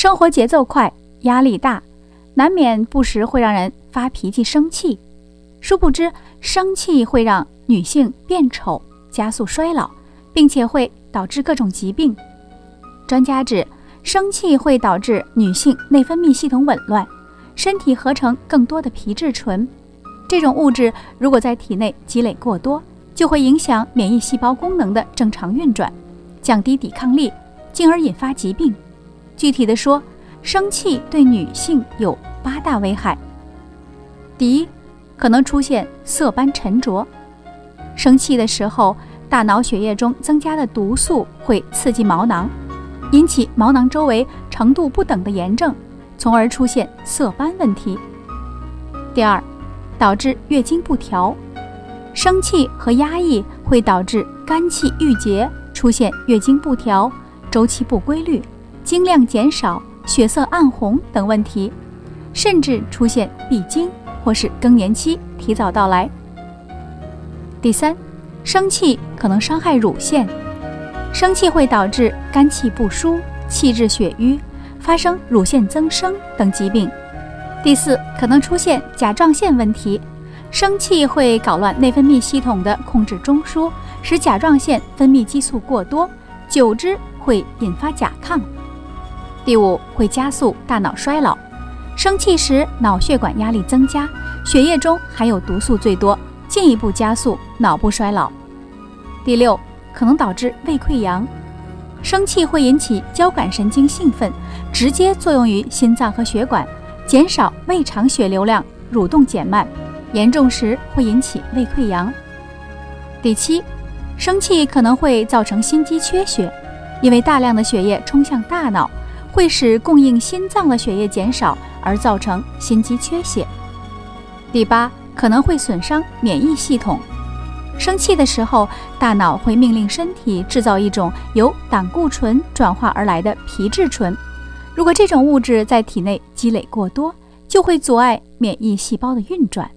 生活节奏快，压力大，难免不时会让人发脾气生气。殊不知，生气会让女性变丑，加速衰老，并且会导致各种疾病。专家指，生气会导致女性内分泌系统紊乱，身体合成更多的皮质醇。这种物质如果在体内积累过多，就会影响免疫细胞功能的正常运转，降低抵抗力，进而引发疾病。具体的说，生气对女性有8大危害。第一，可能出现色斑沉着。生气的时候，大脑血液中增加的毒素会刺激毛囊，引起毛囊周围程度不等的炎症，从而出现色斑问题。第二，导致月经不调。生气和压抑会导致肝气郁结，出现月经不调、周期不规律、经量减少、血色暗红等问题，甚至出现闭经或是更年期提早到来。第三，生气可能伤害乳腺。生气会导致肝气不舒、气滞血瘀，发生乳腺增生等疾病。第四，可能出现甲状腺问题。生气会搞乱内分泌系统的控制中枢，使甲状腺分泌激素过多，久之会引发甲亢。第五，会加速大脑衰老。生气时脑血管压力增加，血液中含有毒素最多，进一步加速脑部衰老。第六，可能导致胃溃疡。生气会引起交感神经兴奋，直接作用于心脏和血管，减少胃肠血流量，蠕动减慢，严重时会引起胃溃疡。第七，生气可能会造成心肌缺血，因为大量的血液冲向大脑，会使供应心脏的血液减少，而造成心肌缺血。第八，可能会损伤免疫系统。生气的时候，大脑会命令身体制造一种由胆固醇转化而来的皮质醇，如果这种物质在体内积累过多，就会阻碍免疫细胞的运转。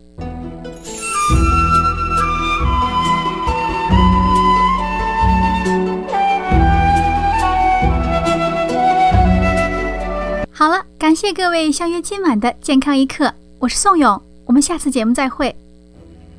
好了，感谢各位相约今晚的健康一刻，我是宋勇，我们下次节目再会。